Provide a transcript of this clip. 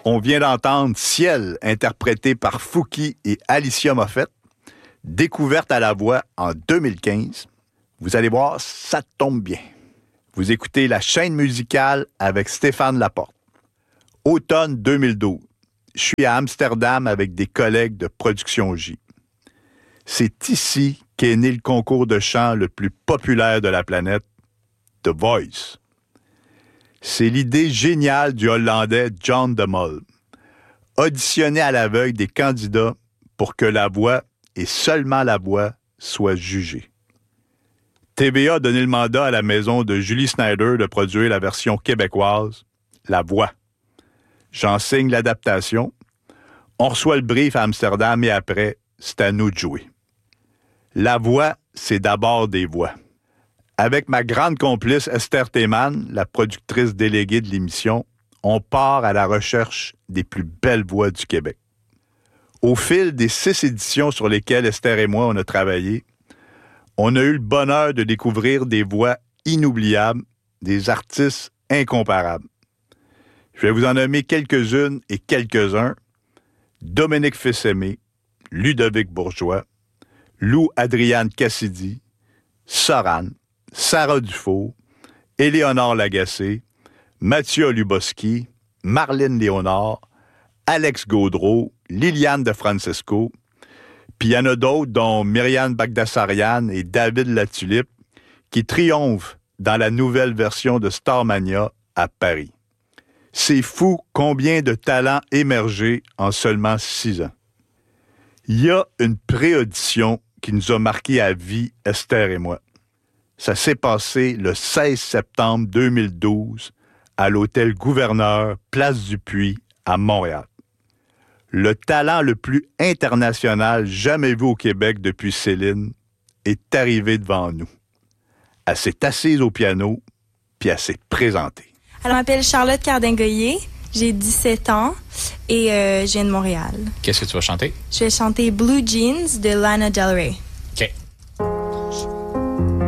On vient d'entendre Ciel, interprété par Fouki et Alicia Moffett, découverte à la voix en 2015. Vous allez voir, ça tombe bien. Vous écoutez La chaîne musicale avec Stéphane Laporte. Automne 2012. Je suis à Amsterdam avec des collègues de Production J. C'est ici qu'est né le concours de chant le plus populaire de la planète, The Voice. C'est l'idée géniale du Hollandais John de Mol. Auditionner à l'aveugle des candidats pour que la voix, et seulement la voix, soit jugée. TVA a donné le mandat à la maison de Julie Snyder de produire la version québécoise, La Voix. J'en signe l'adaptation. On reçoit le brief à Amsterdam et après, c'est à nous de jouer. La Voix, c'est d'abord des voix. Avec ma grande complice Esther Théman, la productrice déléguée de l'émission, on part à la recherche des plus belles voix du Québec. Au fil des 6 éditions sur lesquelles Esther et moi on a travaillé, on a eu le bonheur de découvrir des voix inoubliables, des artistes incomparables. Je vais vous en nommer quelques-unes et quelques-uns. Dominique Fils-Aimé, Ludovic Bourgeois, Lou Adriane Cassidy, Soran, Sarah Dufault, Éléonore Lagacé, Mathieu Luboski, Marlène Léonard, Alex Gaudreau, Liliane de Francesco, puis il y en a d'autres, dont Myriam Bagdasarian et David Latulippe, qui triomphent dans la nouvelle version de Starmania à Paris. C'est fou combien de talents émergés en seulement 6 ans. Il y a une pré-audition qui nous a marqué à vie, Esther et moi. Ça s'est passé le 16 septembre 2012 à l'hôtel Gouverneur, Place du Puy, à Montréal. Le talent le plus international jamais vu au Québec depuis Céline est arrivé devant nous. Elle s'est assise au piano, puis elle s'est présentée. Alors, je m'appelle Charlotte Cardin-Goyer, j'ai 17 ans et je viens de Montréal. Qu'est-ce que tu vas chanter? Je vais chanter Blue Jeans de Lana Del Rey. OK.